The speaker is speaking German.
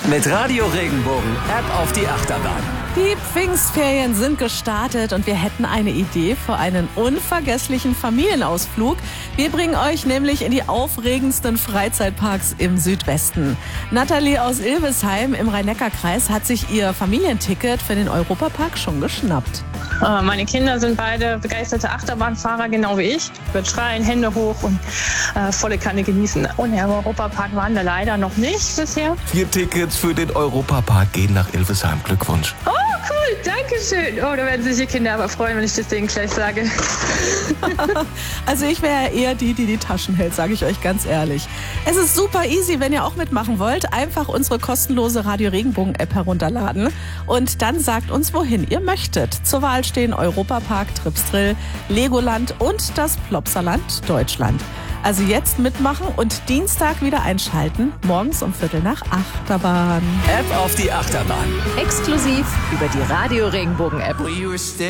Mit Radio Regenbogen App auf die Achterbahn. Die Pfingstferien sind gestartet und wir hätten eine Idee für einen unvergesslichen Familienausflug. Wir bringen euch nämlich in die aufregendsten Freizeitparks im Südwesten. Nathalie aus Ilvesheim im Rhein-Neckar-Kreis hat sich ihr Familienticket für den Europapark schon geschnappt. Meine Kinder sind beide begeisterte Achterbahnfahrer, genau wie ich. Wird schreien, Hände hoch und volle Kanne genießen. Und im Europapark waren wir leider noch nicht bisher. 4 Tickets für den Europapark gehen nach Ilvesheim. Glückwunsch. Oh, cool, danke schön. Oh, da werden sich die Kinder aber freuen, wenn ich das denen gleich sage. Also ich wäre eher die Taschen hält, sage ich euch ganz ehrlich. Es ist super easy, wenn ihr auch mitmachen wollt. Einfach unsere kostenlose Radio Regenbogen App herunterladen und dann sagt uns, wohin ihr möchtet. Zur Wahl stehen Europapark, Tripsdrill, Legoland und das Plopsaland Deutschland. Also jetzt mitmachen und Dienstag wieder einschalten, morgens um 7:45 Achterbahn. App auf die Achterbahn. Exklusiv über die Radio Regenbogen App.